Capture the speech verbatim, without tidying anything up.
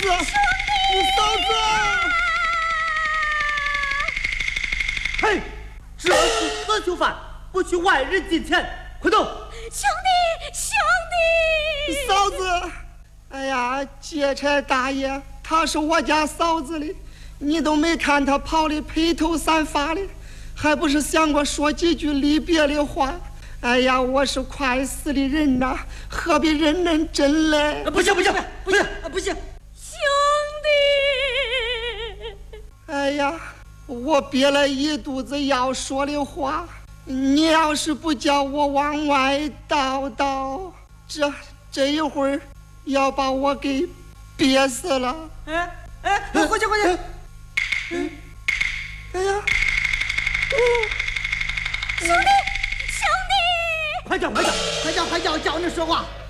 子，你嫂子！ 嘿，这是私囚犯，不许外人进前，快动！ 兄弟，兄弟！ 嫂子，哎呀，劫差大爷，她是我家嫂子的，你都没看她跑的披头散发的，还不是想过说几句离别的话？哎呀，我是快死的人呐，何必认认真嘞？ 不行不行不行不行！ 兄弟！ 哎呀，我憋了一肚子要说的话，你要是不叫我往外倒倒，这这一会儿要把我给憋死了。 哎哎，回去回去！ 嗯，哎呀， 嗯，兄弟，兄弟！ 快叫快叫快叫快叫，叫你说话！